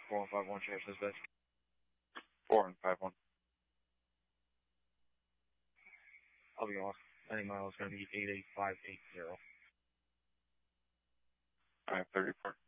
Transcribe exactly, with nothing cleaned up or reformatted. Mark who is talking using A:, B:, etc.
A: four one five one, sheriff's dispatch.
B: four one five one.
A: I'll be off. Any mile is going to be eight eight five eight zero.
B: I have thirty-four.